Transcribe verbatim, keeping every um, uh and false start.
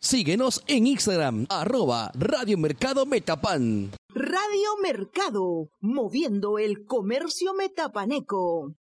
Síguenos en Instagram, arroba Radio Mercado Metapan. Radio Mercado, moviendo el comercio metapaneco.